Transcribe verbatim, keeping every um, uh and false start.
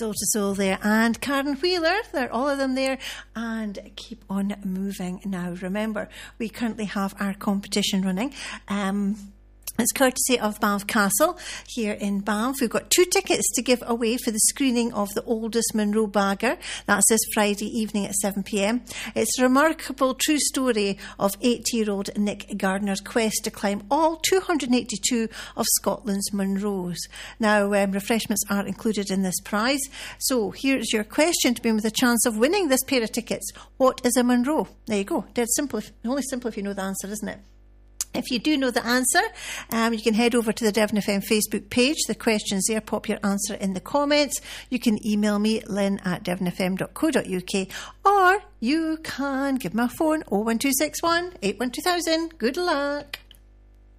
Soul to Soul there, and Karen Wheeler. They're all of them there, and keep on moving. Now, remember, we currently have our competition running. Um, It's courtesy of Banff Castle here in Banff. We've got two tickets to give away for the screening of The Oldest Munro Bagger. That's this Friday evening at seven p.m. It's a remarkable true story of eighty-year-old Nick Gardner's quest to climb all two hundred eighty-two of Scotland's Munros. Now, um, refreshments are included in this prize. So here's your question to be with a chance of winning this pair of tickets. What is a Munro? There you go. Dead simple. If, only simple if you know the answer, isn't it? If you do know the answer, um, you can head over to the Devon F M Facebook page. The question's there. Pop your answer in the comments. You can email me, lynn at devon f m dot co dot u k, or you can give me a phone, oh one two six one, eight one two thousand. Good luck.